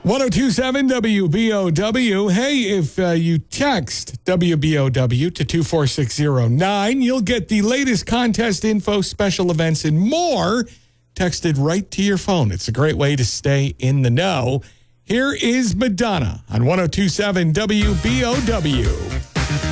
1027 WBOW. Hey, if you text WBOW to 24609, you'll get the latest contest info, special events, and more texted right to your phone. It's a great way to stay in the know. Here is Madonna on 1027 WBOW.